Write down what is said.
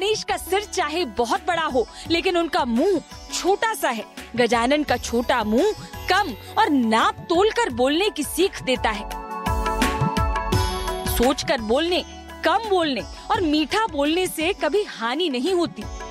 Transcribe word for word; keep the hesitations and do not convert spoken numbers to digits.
गणेश का सिर चाहे बहुत बड़ा हो, लेकिन उनका मुंह छोटा सा है। गजानन का छोटा मुंह कम और नाप तोल कर बोलने की सीख देता है। सोच कर बोलने, कम बोलने और मीठा बोलने से कभी हानि नहीं होती।